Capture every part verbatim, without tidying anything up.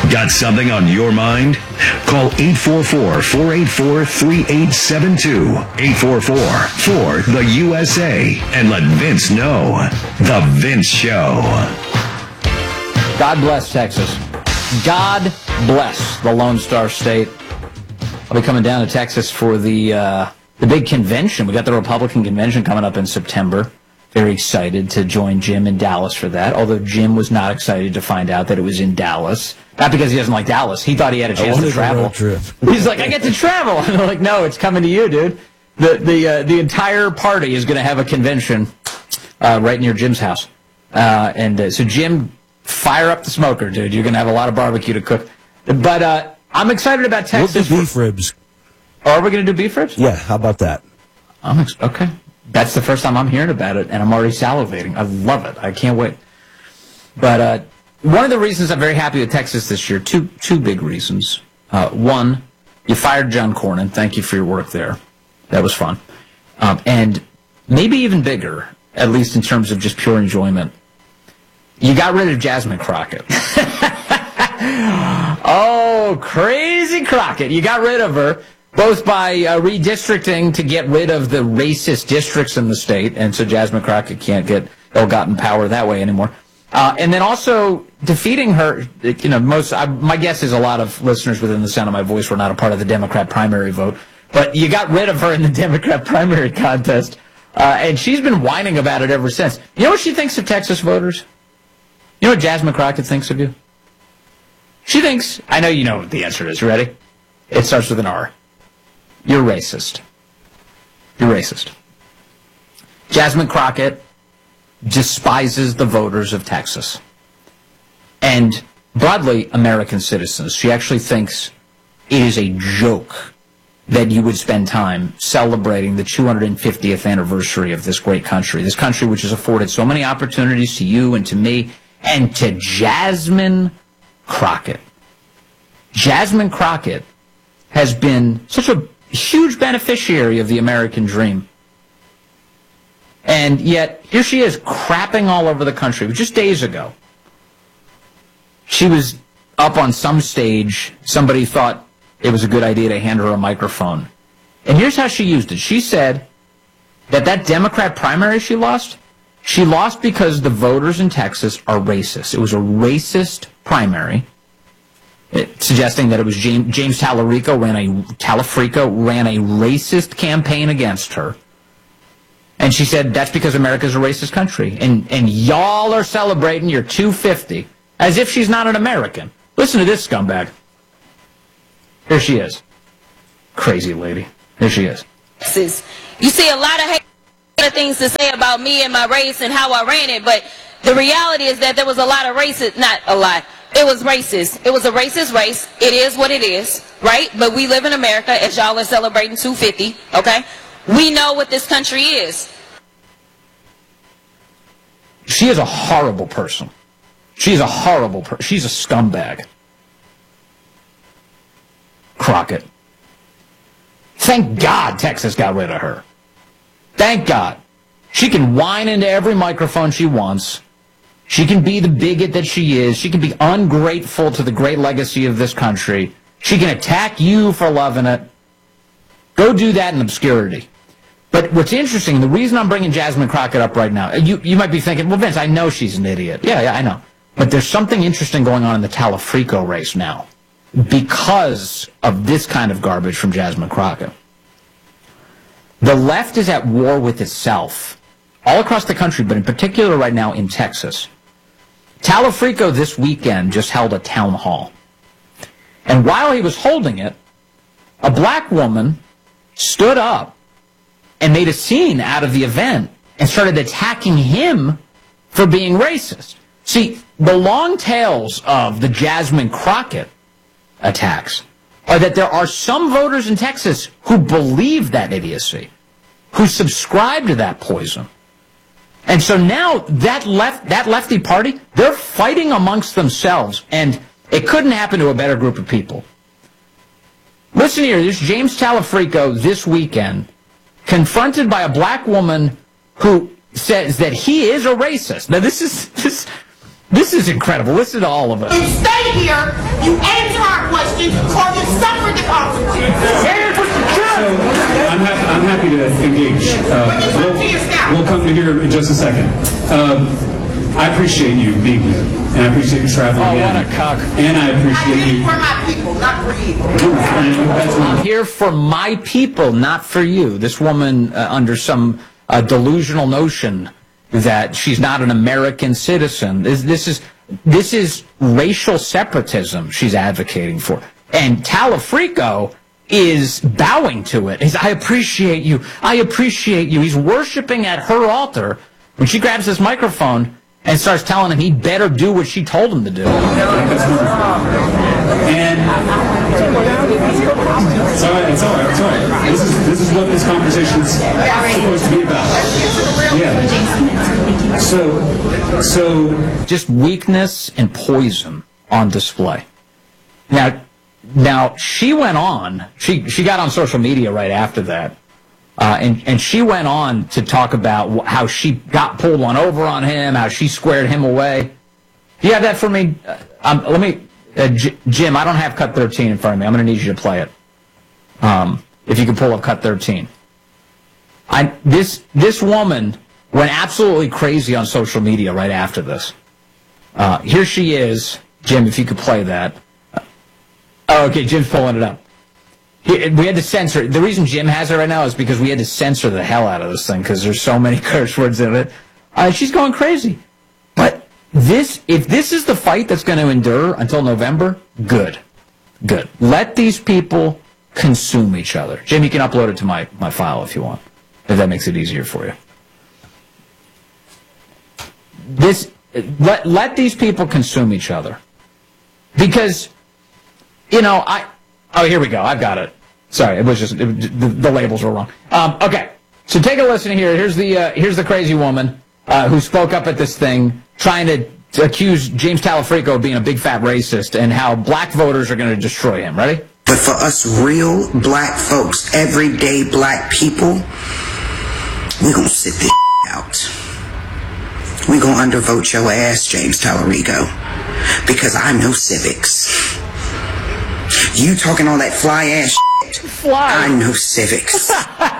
Got something on your mind? Call eight four four, four eight four, three eight seven two. eight four four, four, the U S A. And let Vince know. The Vince Show. God bless Texas. God bless the Lone Star State. I'll be coming down to Texas for the uh, the big convention. We got the Republican convention coming up in September. Very excited to join Jim in Dallas for that, although Jim was not excited to find out that it was in Dallas. Not because he doesn't like Dallas. He thought he had a chance to travel. Trip. He's like, I get to travel. And they're like, no, it's coming to you, dude. The the uh, the entire party is going to have a convention uh, right near Jim's house. Uh, and uh, so, Jim, fire up the smoker, dude. You're going to have a lot of barbecue to cook. But uh, I'm excited about Texas. We'll do beef ribs. Oh, are we going to do beef ribs? Yeah, how about that? I'm ex- okay. That's the first time I'm hearing about it, and I'm already salivating. I love it. I can't wait. But uh, one of the reasons I'm very happy with Texas this year, two two big reasons. Uh, one, you fired John Cornyn. Thank you for your work there. That was fun. Um, and maybe even bigger, at least in terms of just pure enjoyment, you got rid of Jasmine Crockett. Oh, crazy Crockett. You got rid of her. Both by uh, redistricting to get rid of the racist districts in the state, and so Jasmine Crockett can't get ill-gotten power that way anymore. Uh, and then also defeating her, you know, most, I, my guess is a lot of listeners within the sound of my voice were not a part of the Democrat primary vote, but you got rid of her in the Democrat primary contest, uh, and she's been whining about it ever since. You know what she thinks of Texas voters? You know what Jasmine Crockett thinks of you? She thinks, I know you know what the answer is. You ready? It starts with an R. You're racist. You're racist. Jasmine Crockett despises the voters of Texas and broadly American citizens. She actually thinks it is a joke that you would spend time celebrating the two hundred fiftieth anniversary of this great country, this country which has afforded so many opportunities to you and to me and to Jasmine Crockett. Jasmine Crockett has been such a huge beneficiary of the American dream. And yet, here she is crapping all over the country. Just days ago, she was up on some stage. Somebody thought it was a good idea to hand her a microphone. And here's how she used it. She said that that Democrat primary she lost, she lost because the voters in Texas are racist. It was a racist primary. It, suggesting that it was James, James Talarico ran a Talafrico ran a racist campaign against her, and she said that's because America's a racist country, and and y'all are celebrating your two fifty as if she's not an American. Listen to this scumbag. Here she is, crazy lady. Here she is. You see a lot of hate things to say about me and my race and how I ran it, but the reality is that there was a lot of racist, not a lot. It was racist. It was a racist race. It is what it is, right? But we live in America, as y'all are celebrating two fifty, okay? We know what this country is. She is a horrible person. She's a horrible person. She's a scumbag. Crockett. Thank God Texas got rid of her. Thank God. She can whine into every microphone she wants. She can be the bigot that she is. She can be ungrateful to the great legacy of this country. She can attack you for loving it. Go do that in obscurity. But what's interesting, the reason I'm bringing Jasmine Crockett up right now, you, you might be thinking, well, Vince, I know she's an idiot. Yeah, yeah, I know. But there's something interesting going on in the Talafrico race now because of this kind of garbage from Jasmine Crockett. The left is at war with itself all across the country, but in particular right now in Texas. Talafrico this weekend just held a town hall. And while he was holding it, a black woman stood up and made a scene out of the event and started attacking him for being racist. See, the long tails of the Jasmine Crockett attacks are that there are some voters in Texas who believe that idiocy, who subscribe to that poison. And so now that left that lefty party, they're fighting amongst themselves, and it couldn't happen to a better group of people. Listen here, this James Talafrico this weekend, confronted by a black woman who says that he is a racist. Now this is this This is incredible. Listen to all of it. You stay here, you answer our questions, or you suffer the consequences. So, I'm, ha- I'm happy to engage. Uh, we'll, we'll come to here in just a second. Um, I appreciate you being here, and I appreciate you traveling Oh, in. what a cock. And I I appreciate did it you. for my people, not for you. That's I'm here for my people, not for you. This woman, uh, under some uh, delusional notion that she's not an American citizen. This, this is this is racial separatism she's advocating for. And Talafrico is bowing to it. He's, I appreciate you. I appreciate you. He's worshiping at her altar when she grabs this microphone and starts telling him he better do what she told him to do. And it's all right, it's all right, it's all right. This is this is what this conversation is supposed to be about. Yeah. So, so Just weakness and poison on display. Now, now she went on. She she got on social media right after that, uh, and and she went on to talk about how she got pulled one over on him, how she squared him away. Do you have that for me? Uh, um, let me, uh, J- Jim. I don't have cut thirteen in front of me. I'm going to need you to play it. Um, if you can pull up cut thirteen. I this this woman went absolutely crazy on social media right after this. Uh, here she is, Jim. If you could play that. Oh, okay, Jim's pulling it up. He, we had to censor it. The reason Jim has it right now is because we had to censor the hell out of this thing because there's so many curse words in it. Uh, she's going crazy. But this, if this is the fight that's going to endure until November, good. Good. Let these people consume each other. Jim, you can upload it to my, my file if you want, if that makes it easier for you. This, let, let these people consume each other. Because... You know, I... Oh, here we go. I've got it. Sorry, it was just... It, the, the labels were wrong. Um, okay, so take a listen here. Here's the uh, here's the crazy woman uh, who spoke up at this thing trying to, to accuse James Talafrico of being a big fat racist and how black voters are going to destroy him. Ready? But for us real black folks, everyday black people, we're going to sit this out. We're going to undervote your ass, James Talarico, because I know civics. You talking all that fly ass shit. Fly. I know civics.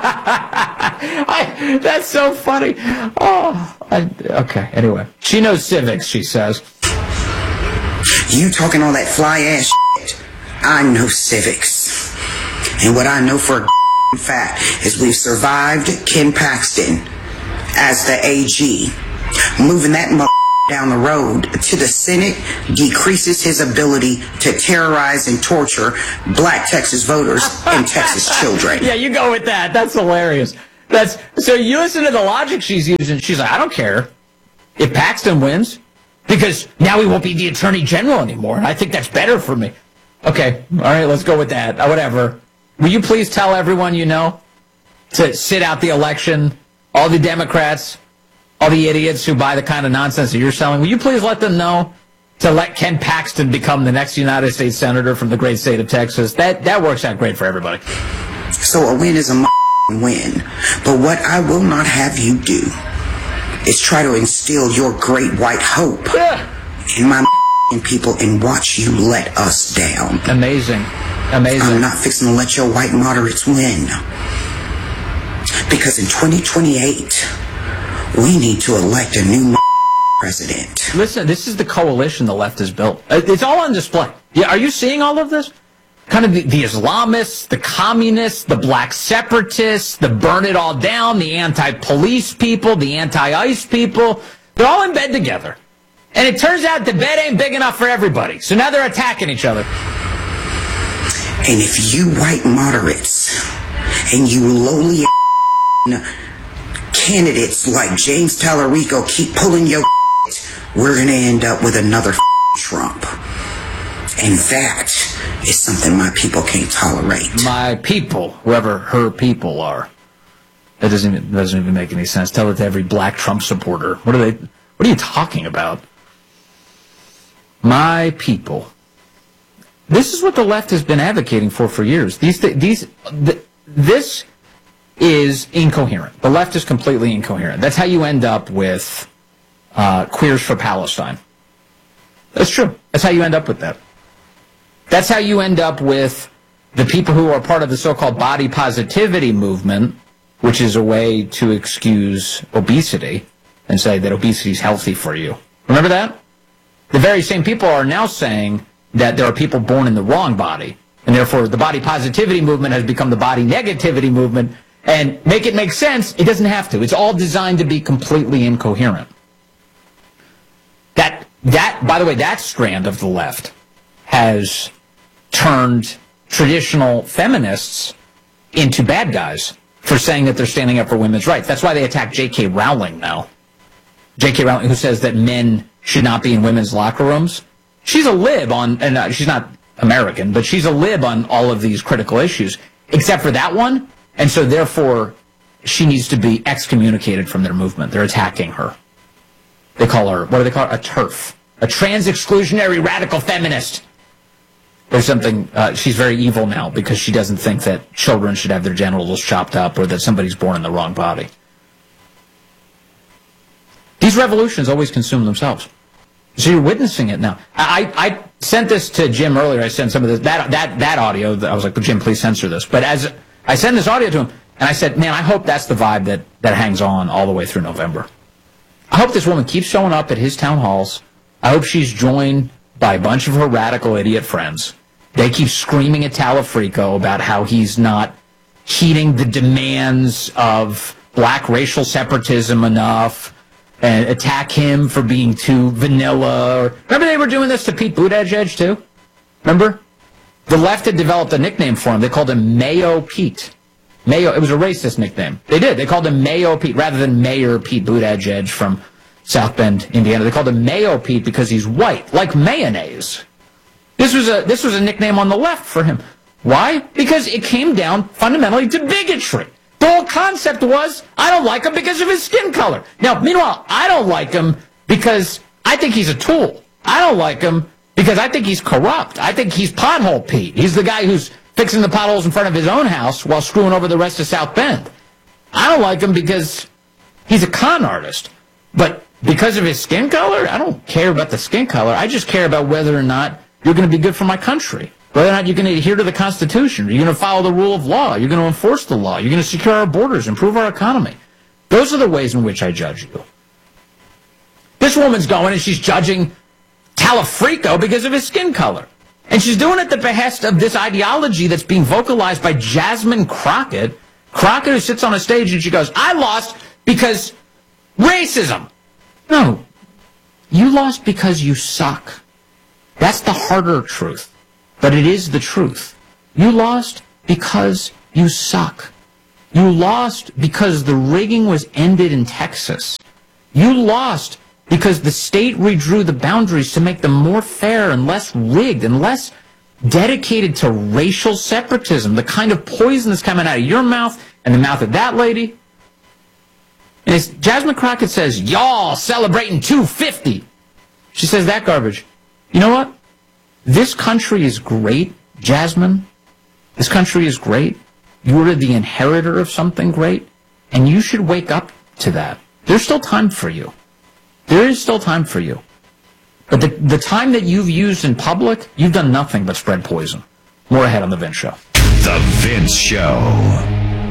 I, that's so funny. Oh, I, okay. Anyway, she knows civics. She says. You talking all that fly ass shit. I know civics, and what I know for a fact is we've survived Ken Paxton as the A G. Moving that mother down the road to the Senate decreases his ability to terrorize and torture black Texas voters and Texas children. Yeah, you go with that. That's hilarious. That's so you listen to the logic she's using. She's like, I don't care if Paxton wins because now he won't be the attorney general anymore, and I think that's better for me. Okay, all right, let's go with that. Uh, whatever. Will you please tell everyone you know to sit out the election? All the Democrats. All the idiots who buy the kind of nonsense that you're selling, will you please let them know to let Ken Paxton become the next United States Senator from the great state of Texas? That that works out great for everybody. So a win is a win. But what I will not have you do is try to instill your great white hope Yeah. in my people and watch you let us down. Amazing. Amazing. I'm not fixing to let your white moderates win. Because in twenty twenty-eight... we need to elect a new president. Listen, this is the coalition the left has built. It's all on display. Yeah, are you seeing all of this? Kind of the, the Islamists, the communists, the black separatists, the burn it all down, the anti-police people, the anti-ICE people. They're all in bed together. And it turns out the bed ain't big enough for everybody. So now they're attacking each other. And if you white moderates and you lowly candidates like James Talarico keep pulling your we're going to end up with another Trump. And that is something my people can't tolerate. My people, whoever her people are. That doesn't even, doesn't even make any sense. Tell it to every black Trump supporter. What are they, what are you talking about? My people. This is what the left has been advocating for for years. These, these, th- this is incoherent. The left is completely incoherent. That's how you end up with uh, Queers for Palestine. That's true. That's how you end up with that. That's how you end up with the people who are part of the so-called body positivity movement, which is a way to excuse obesity and say that obesity is healthy for you. Remember that? The very same people are now saying that there are people born in the wrong body, and therefore the body positivity movement has become the body negativity movement. And make it make sense, it doesn't have to. It's all designed to be completely incoherent. That, that, by the way, that strand of the left has turned traditional feminists into bad guys for saying that they're standing up for women's rights. That's why they attack J K Rowling now. J K Rowling, who says that men should not be in women's locker rooms. She's a lib on, and uh, she's not American, but she's a lib on all of these critical issues, except for that one. And so, therefore, she needs to be excommunicated from their movement. They're attacking her. They call her, what do they call her? A TERF. A trans-exclusionary radical feminist. There's something, uh, she's very evil now because she doesn't think that children should have their genitals chopped up or that somebody's born in the wrong body. These revolutions always consume themselves. So you're witnessing it now. I, I sent this to Jim earlier. I sent some of this, that, that, that audio. I was like, Jim, please censor this. But as I sent this audio to him, and I said, man, I hope that's the vibe that, that hangs on all the way through November. I hope this woman keeps showing up at his town halls. I hope she's joined by a bunch of her radical idiot friends. They keep screaming at Talafrico about how he's not heeding the demands of black racial separatism enough, and attack him for being too vanilla. Remember they were doing this to Pete Buttigieg too? Remember? The left had developed a nickname for him. They called him Mayo Pete. Mayo, it was a racist nickname. They did. They called him Mayo Pete rather than Mayor Pete Buttigieg from South Bend, Indiana. They called him Mayo Pete because he's white, like mayonnaise. This was a this was a nickname on the left for him. Why? Because it came down fundamentally to bigotry. The whole concept was, I don't like him because of his skin color. Now, meanwhile, I don't like him because I think he's a tool. I don't like him because I think he's corrupt. I think he's Pothole Pete. He's the guy who's fixing the potholes in front of his own house while screwing over the rest of South Bend. I don't like him because he's a con artist. But because of his skin color, I don't care about the skin color. I just care about whether or not you're going to be good for my country. Whether or not you're going to adhere to the Constitution. You're going to follow the rule of law. You're going to enforce the law. You're going to secure our borders, improve our economy. Those are the ways in which I judge you. This woman's going and she's judging Talafrico because of his skin color. And she's doing it at the behest of this ideology that's being vocalized by Jasmine Crockett. Crockett, who sits on a stage and she goes, I lost because racism. No, you lost because you suck. That's the harder truth. But it is the truth. You lost because you suck. You lost because the rigging was ended in Texas. You lost because the state redrew the boundaries to make them more fair and less rigged and less dedicated to racial separatism, the kind of poison that's coming out of your mouth and the mouth of that lady. And as Jasmine Crockett says, y'all celebrating two fifty. She says that garbage. You know what? This country is great, Jasmine. This country is great. You are the inheritor of something great, and you should wake up to that. There's still time for you. There is still time for you. But the, the time that you've used in public, you've done nothing but spread poison. More ahead on The Vince Show. The Vince Show.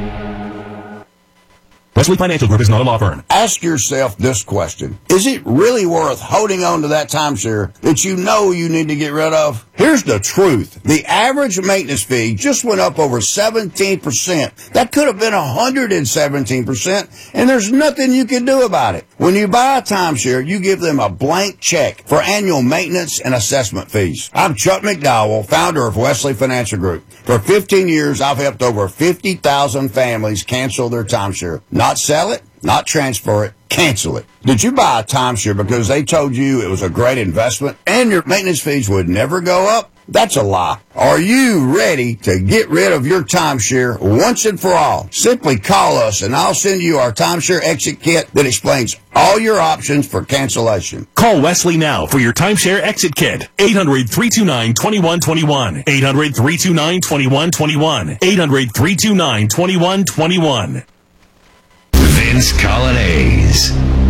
Wesley Financial Group is not a law firm. Ask yourself this question. Is it really worth holding on to that timeshare that you know you need to get rid of? Here's the truth. The average maintenance fee just went up over seventeen percent. That could have been one hundred seventeen percent, and there's nothing you can do about it. When you buy a timeshare, you give them a blank check for annual maintenance and assessment fees. I'm Chuck McDowell, founder of Wesley Financial Group. For fifteen years, I've helped over fifty thousand families cancel their timeshare. Not sell it, not transfer it, cancel it. Did you buy a timeshare because they told you it was a great investment and your maintenance fees would never go up? That's a lie. Are you ready to get rid of your timeshare once and for all? Simply call us and I'll send you our timeshare exit kit that explains all your options for cancellation. Call Wesley now for your timeshare exit kit. eight hundred, three two nine, two one two one. eight hundred, three two nine, two one two one. eight hundred, three two nine, two one two one. Vince Colonnese.